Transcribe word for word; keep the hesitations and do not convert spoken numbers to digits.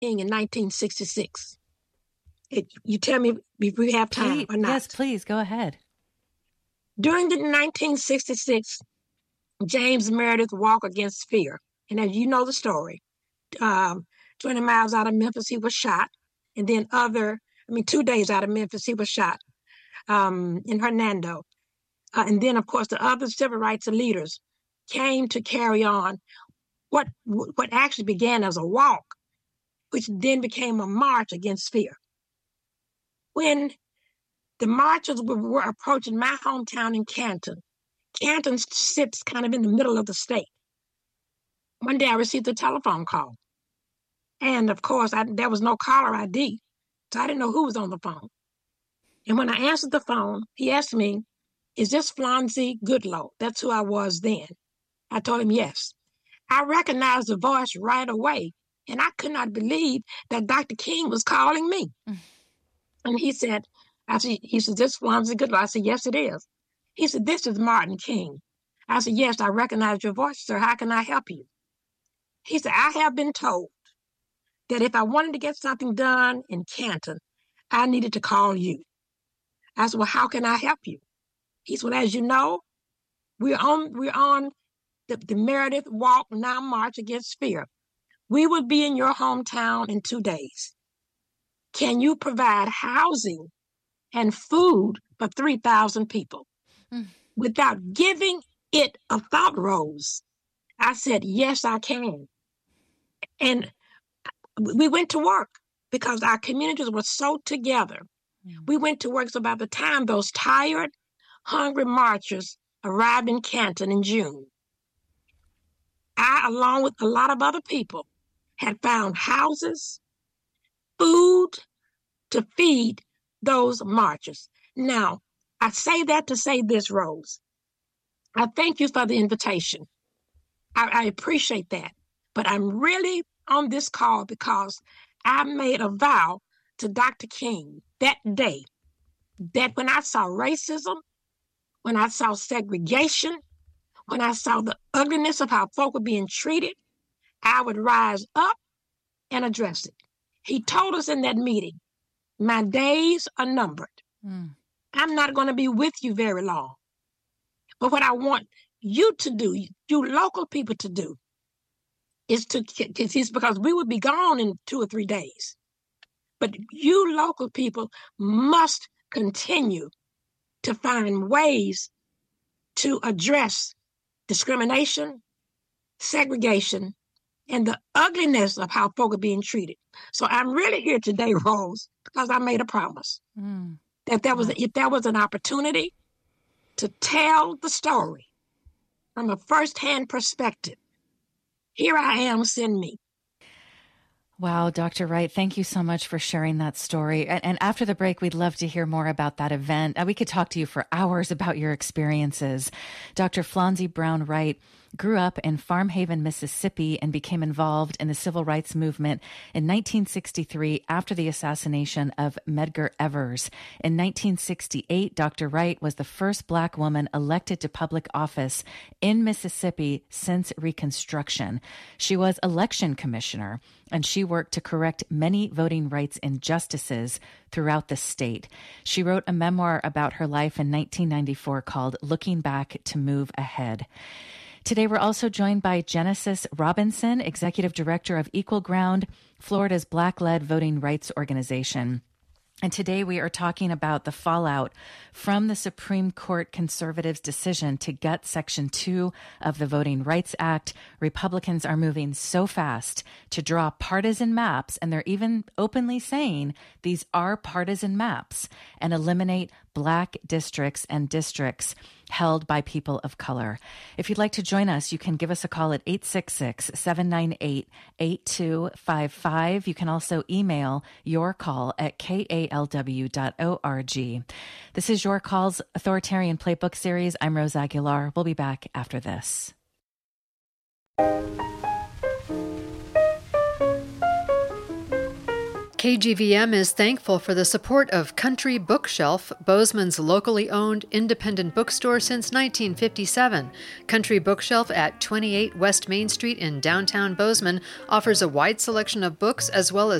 King in nineteen sixty-six. It, you tell me if we have time please, or not. Yes, please, go ahead. During the nineteen sixty-six James Meredith Walk Against Fear, and as you know the story, um, twenty miles out of Memphis, he was shot. And then other, I mean, two days out of Memphis, he was shot um, in Hernando. Uh, and then, of course, the other civil rights leaders came to carry on what what actually began as a walk, which then became a march against fear. When the marchers were, were approaching my hometown in Canton, Canton sits kind of in the middle of the state. One day I received a telephone call. And of course, I, there was no caller I D, so I didn't know who was on the phone. And when I answered the phone, he asked me, "Is this Flonzy Goodloe?" That's who I was then. I told him yes. I recognized the voice right away, and I could not believe that Doctor King was calling me. Mm. And he said, I said, he said, "This Flonzy Goodloe?" I said, "Yes, it is." He said, "This is Martin King." I said, "Yes, I recognize your voice, sir. How can I help you?" He said, "I have been told that if I wanted to get something done in Canton, I needed to call you." I said, "Well, how can I help you?" He said, "Well, as you know, we're on we're on the, the Meredith Walk Now March Against Fear. We will be in your hometown in two days. Can you provide housing and food for three thousand people?" Mm. Without giving it a thought, Rose, I said, "Yes, I can." And we went to work because our communities were so together. Mm. We went to work. So by the time those tired, hungry marchers arrived in Canton in June, I, along with a lot of other people, had found houses, food to feed those marchers. Now, I say that to say this, Rose. I thank you for the invitation. I, I appreciate that. But I'm really on this call because I made a vow to Doctor King that day that when I saw racism, when I saw segregation, when I saw the ugliness of how folk were being treated, I would rise up and address it. He told us in that meeting, "My days are numbered. Mm. I'm not going to be with you very long. But what I want you to do, you local people to do, is to, because we would be gone in two or three days. But you local people must continue to find ways to address discrimination, segregation, and the ugliness of how folk are being treated." So I'm really here today, Rose, because I made a promise mm. that there was, wow. if there was an opportunity to tell the story from a firsthand perspective, here I am, send me. Wow, Doctor Wright, thank you so much for sharing that story. And, and after the break, we'd love to hear more about that event. Uh, we could talk to you for hours about your experiences. Doctor Flonzy Brown Wright grew up in Farm Haven, Mississippi, and became involved in the civil rights movement in nineteen sixty-three after the assassination of Medgar Evers. In nineteen sixty-eight, Doctor Wright was the first Black woman elected to public office in Mississippi since Reconstruction. She was election commissioner, and she worked to correct many voting rights injustices throughout the state. She wrote a memoir about her life in nineteen ninety-four called Looking Back to Move Ahead. Today, we're also joined by Genesis Robinson, Executive Director of Equal Ground, Florida's Black-led voting rights organization. And today we are talking about the fallout from the Supreme Court conservatives' decision to gut Section two of the Voting Rights Act. Republicans are moving so fast to draw partisan maps, and they're even openly saying these are partisan maps, and eliminate Black districts and districts held by people of color. If you'd like to join us, you can give us a call at eight six six, seven nine eight, eight two five five. You can also email your call at k a l w dot org. This is Your Call's Authoritarian Playbook series. I'm Rose Aguilar. We'll be back after this. K G V M is thankful for the support of Country Bookshelf, Bozeman's locally owned independent bookstore since nineteen fifty-seven. Country Bookshelf at twenty-eight West Main Street in downtown Bozeman offers a wide selection of books as well as